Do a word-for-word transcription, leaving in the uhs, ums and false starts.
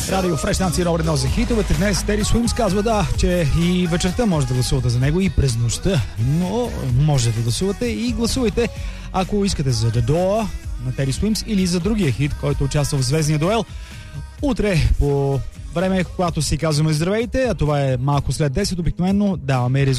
Радио Фреш станция номер едно за хитовете. Днес Тери Суимс казва да, че и вечерта може да гласувате за него и през нощта. Но може да гласувате и гласувайте, ако искате за The Door на Тери Суимс или за другия хит, който участва в Звездния дуел. Утре по време, когато си казваме здравейте, а това е малко след десет, обикновено даваме резултат.